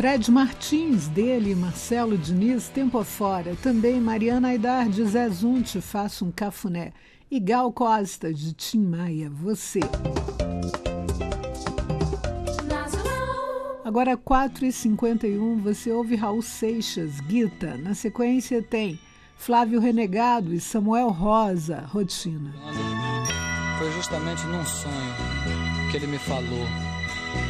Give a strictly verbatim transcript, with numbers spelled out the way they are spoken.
Fred Martins, dele, Marcelo Diniz, Tempo Afora. Também Mariana Aidar, de Zezum, Te Faço um Cafuné. E Gal Costa, de Tim Maia, Você. Agora, quatro e cinquenta e um, você ouve Raul Seixas, Guita. Na sequência tem Flávio Renegado e Samuel Rosa, Rotina. Foi justamente num sonho que ele me falou: